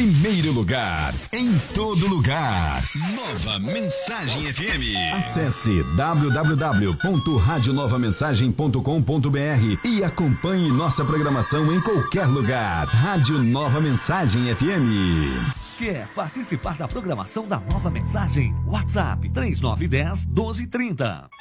primeiro lugar, em todo lugar. Nova Mensagem FM. Acesse www.radionovamensagem.com.br e acompanhe nossa programação em qualquer lugar. Rádio Nova Mensagem FM. Quer participar da programação da Nova Mensagem? WhatsApp 3910-1230.